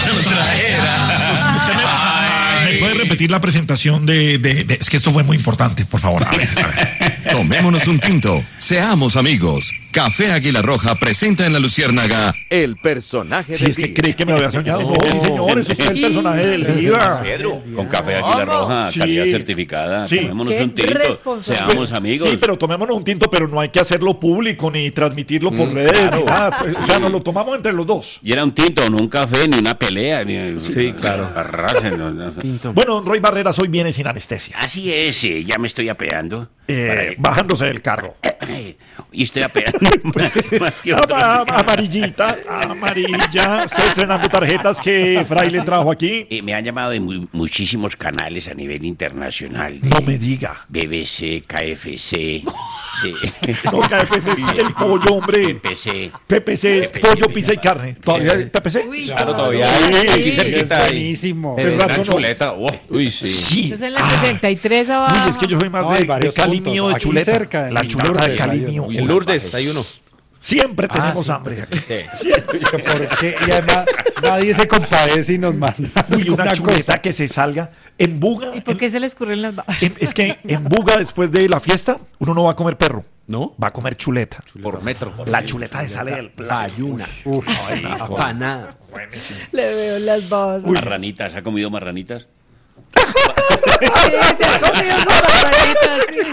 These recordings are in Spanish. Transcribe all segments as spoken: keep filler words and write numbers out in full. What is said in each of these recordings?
Usted me, ¿me puede repetir la presentación de, de, de... Es que esto fue muy importante, por favor. A ver, a ver. Tomémonos un tinto, seamos amigos. Café Águila Roja presenta en La Luciérnaga el personaje Si del es que día. cree que me lo había soñado. No, sí, señor, eso es el personaje del día. Pedro, con Café Águila Roja, Sí. calidad certificada. Sí. Tomémonos Qué un tinto, responsable. seamos amigos. Sí, pero tomémonos un tinto, pero no hay que hacerlo público ni transmitirlo por Mm, redes claro. ni nada. Pues, o sea, nos lo tomamos entre los dos. Y era un tinto, no un café, ni una pelea. Ni... Sí, claro. Arrasen, no, no. Tinto. Bueno, don Roy Barreras hoy viene sin anestesia. Así es, eh, ya me estoy apeando. Eh, bajándose del carro. Ay, y estoy apeando más que otro. Ama- ama- amarillita, amarilla. Estoy estrenando tarjetas que Fraile trajo aquí. Eh, me han llamado de mu- muchísimos canales a nivel internacional. No me diga. B B C, K F C, eh, No, K F C es el pollo, hombre. P P C. P P C es pollo, pizza y carne. ¿Todavía hay P P C? Uy, Claro, todavía Sí, hay. Aquí sí, cerquita es hay. buenísimo. Hace Eh, rato Una no. chuleta. Oh, uy, sí. Sí. Eso es en la setenta y tres abajo. Uy, es que yo soy más No, hay de, de varios Cali puntos. mío de Aquí chuleta. cerca, en La el chuleta de Lourdes, Cali hay mío. uno. En Lourdes hay uno. Siempre Ah, tenemos sí, hambre. pues, sí. Siempre. Porque, y además nadie se compadece y nos manda Uy, una, chuleta cosa. que se salga en Buga. ¿Y por en- qué se le escurren las babas? en- es que en Buga, después de la fiesta, uno no va a comer perro. ¿No? Va a comer chuleta. Por metro. La chuleta de sale del plato. Ayuna. Uf, Apanada. Buenísimo. Le veo las babas. Marranitas, ¿ha comido marranitas? Sí, se ha comido sus babaditas, sí.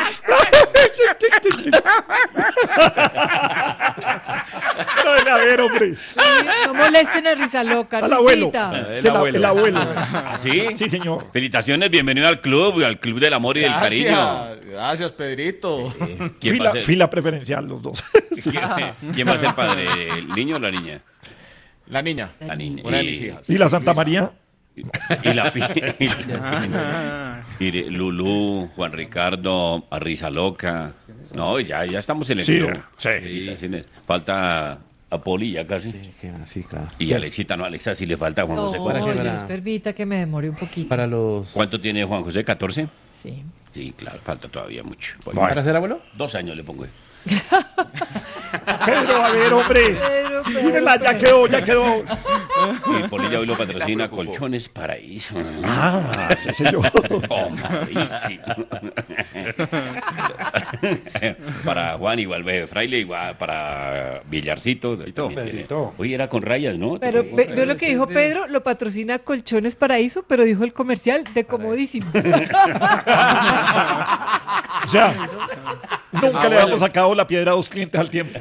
No, a ver, hombre. Sí, no molesten a Risa Loca, Al abuelo. Risita. Es el, abuelo. el abuelo. ¿Ah, sí? Sí, señor. Felicitaciones, bienvenido al club, al club del amor y del cariño. Gracias, gracias, Pedrito. ¿Quién va, Fila, a ser, fila preferencial, los dos. ¿quién, quién va a ser padre? ¿El niño o la niña? La niña. La niña. Una de Y- mis hijas. ¿Y la Santa María? Y la pi- Mire, Lulú, Juan Ricardo, a Risa Loca. No, ya, ya estamos en el Sí, club. sí. Felicitaciones. Falta a Poli ya casi. Sí, claro. Y Alexita, no, Alexa sí le falta a Juan José. No, ¿Para qué? Dios Para- permita que me demore un poquito. Para los... ¿Cuánto tiene Juan José? ¿catorce? Sí. Sí, claro, falta todavía mucho. Voy- ¿Para ser abuelo? Dos años le pongo. Pedro, a ver, hombre. Pedro, Pedro, Mírela, ya Pedro. quedó, ya quedó. Y Poli ya hoy lo patrocina Colchones Paraíso. Ah, sí, señor. Oh, malísimo. Para Juan igual, ve, Fraile igual, para Villarcito. ahí también tiene. Pedrito. Hoy era con rayas, ¿no? Pero ve, ve lo que dijo Pedro, lo patrocina Colchones Paraíso, pero dijo el comercial de comodísimos. O sea, nunca le habíamos sacado la piedra a dos clientes al tiempo.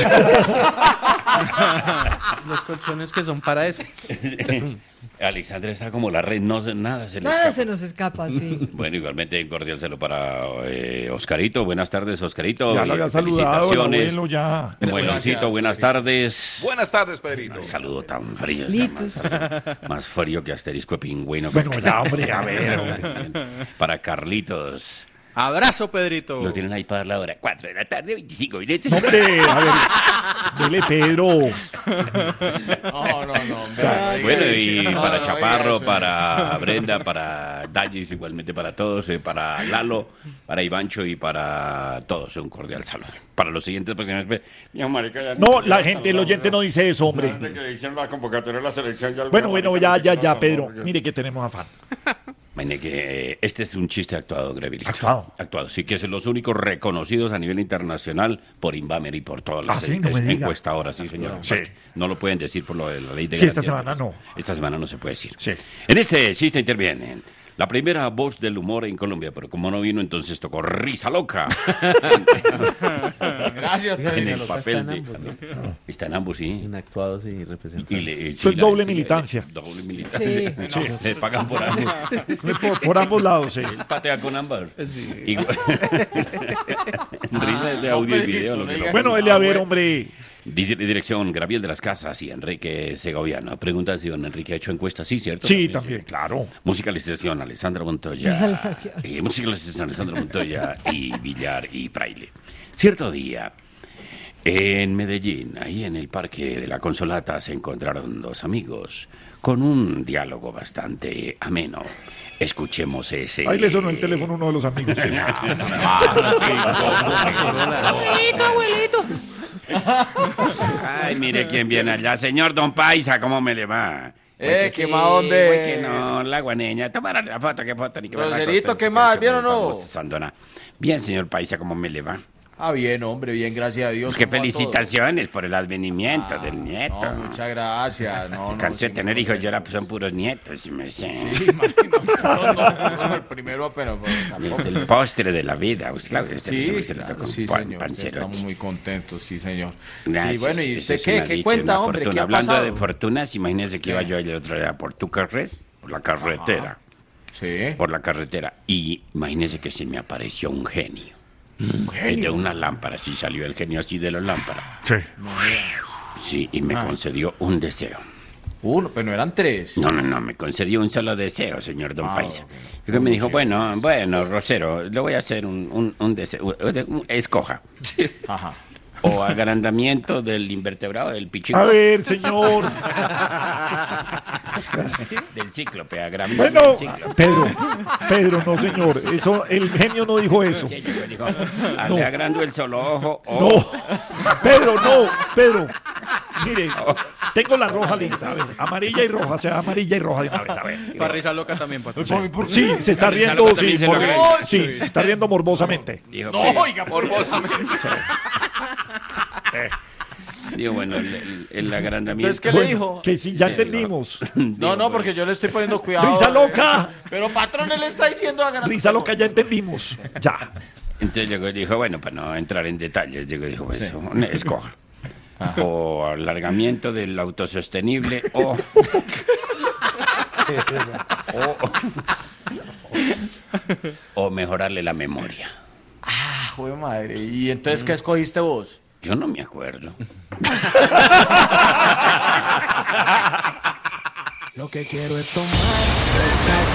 Los colchones que son para eso. Alexandra está como la red, no nada se le Nada escapa. se nos escapa, sí. Bueno, igualmente un cordial saludo para eh, Oscarito. Buenas tardes, Oscarito. Ya lo había saludado el Felicitaciones. abuelo, ya. Mueloncito, buenas tardes. Buenas tardes, Pedrito. Un saludo tan frío. Litos. Más, más frío que asterisco de pingüino. Bueno, ya, hombre, a ver, hombre. Para Carlitos. Abrazo, Pedrito. Lo tienen ahí para la hora. cuatro de la tarde, veinticinco minutos. Hombre, a ver. Dele, Pedro. No, no, no. Bueno, y No, para no, Chaparro, eso. para Brenda, para Dallis, igualmente para todos, eh, para Lalo, para Ivancho y para todos, un cordial saludo. Para los siguientes, pues, mi marica, ya No, la gente, el oyente no dice eso, hombre. Desde que hicieron la convocatoria de la selección, ya Bueno, bueno, ya, ya, ya, No, Pedro. porque- Mire que tenemos afán. Imagine que eh, este es un chiste actuado, Grevilito. ¿Actuado? Actuado, sí, que son los únicos reconocidos a nivel internacional por Inbamer y por todas las Ah, sí, no me encuest- diga. encuestadoras, sí, señor. Sí. Pues, no lo pueden decir por lo de la ley de Sí, esta garantía. semana no. Esta semana no se puede decir. Sí. En este chiste intervienen la primera voz del humor en Colombia, pero como no vino, entonces tocó Risa Loca. Gracias, En el Pedrito. papel está de... en ambos, Está en ambos, sí. Inactuados y representados. Y le- Eso es sí, doble sí, militancia. eh, Doble militancia. Sí. No, le pagan por ambos. Por, por ambos lados, sí. Él patea con ambas. Igual- Risa de audio y video. Lo que no- Bueno, dele a ver, hombre. Dice dirección Gabriel de las Casas y Enrique Segoviano. Pregunta si don Enrique ha hecho encuestas. Sí, ¿cierto? Sí, también, claro. Musicalización Alessandra Montoya. Musicalización. Y musicalización Alessandra Montoya y Villar y Fraile. Cierto día, en Medellín, ahí en el Parque de la Consolata, se encontraron dos amigos con un diálogo bastante ameno. Escuchemos ese. Ahí le sonó el teléfono a uno de los amigos. Sí. Abuelito, abuelito. Ay, mire quién viene allá. Señor Don Paisa, ¿cómo me le va? Eh, que ¿qué sí, más, hombre? güey, que no, la guaneña. Tomaron la foto, qué foto, ni que me la Groserito, costé, ¿qué más? se ¿Bien o fue el no? famoso Sandona. Bien, señor Paisa, ¿cómo me le va? Ah, bien, hombre, bien, gracias a Dios. Qué ¿cómo va todo? felicitaciones por el advenimiento Ah, del nieto. No, muchas gracias. No, no, Cansé de sí, tener muy hijos y ahora contento. pues, son puros nietos, y me sé. Sí, imagino. No, no, no, el primero apenas. pues, tampoco. Es el postre de la vida, pues claro, este Sí, se le claro, tocó un sí, pan, señor. pancerotti. Estamos muy contentos, sí, señor. Gracias, Sí, bueno, ¿y eso usted es qué? una ¿Qué dicha, cuenta, una hombre? fortuna. ¿Qué ha Hablando pasado? de fortunas, imagínese que iba yo el otro día por Tucarres, por la carretera, Sí. por la carretera, y imagínese que se me apareció un genio. Un genio. De una lámpara, sí salió el genio así de la lámpara. Sí. Sí, y me Ah. concedió un deseo. Uno, pero no eran tres. No, no, no, me concedió un solo deseo, señor Don Ah, Paisa. ok. Y que me Un dijo, deseo, bueno, bueno, Rosero, le voy a hacer un, un, un deseo, un- escoja. Ajá. O agrandamiento del invertebrado del pichico. A ver, señor. Del cíclope, agrandamiento Bueno, del cíclope. Pedro, Pedro, no, señor. Eso, el genio no dijo eso. Sí, yo digo, ah, le agrando el solo ojo. o- No, Pedro, no, Pedro. Mire, tengo la roja lista. A ver, amarilla y roja, o sea, amarilla y roja de una vez. A ver. Para risa loca también, patrón. Sí, se está La risa riendo, loca sí, también se mor- logra. sí, se está riendo morbosamente. Dijo, No, sí. oiga, morbosamente. Digo, bueno, el, el- el agrandamiento. Entonces, ¿qué le Bueno, dijo? que sí, ya Digo, entendimos. No, no, porque yo le estoy poniendo cuidado. ¡Risa eh. loca! Pero patrón, él le está diciendo a Risa loca, ya entendimos. Ya. Entonces llegó y dijo, bueno, para no entrar en detalles, llegó y dijo, pues, escoja. O alargamiento del autosostenible o... o, o mejorarle la memoria. Ah, joder, madre. ¿Y entonces qué escogiste vos? Yo no me acuerdo. Lo que quiero es tomar,